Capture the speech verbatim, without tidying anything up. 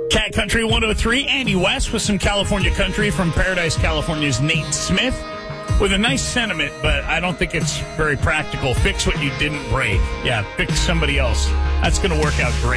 Cat Country one oh three, Andy West with some California country from Paradise, California's Nate Smith with a nice sentiment, but I don't think it's very practical. Fix what you didn't break. Yeah, fix somebody else. That's going to work out great.